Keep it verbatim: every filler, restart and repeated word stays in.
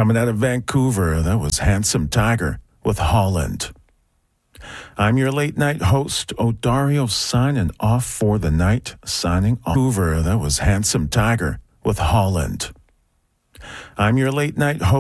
Coming out of Vancouver, that was Handsome Tiger with Holland. I'm your late night host, Odario, signing off for the night. Signing off. Vancouver, that was Handsome Tiger with Holland. I'm your late night host.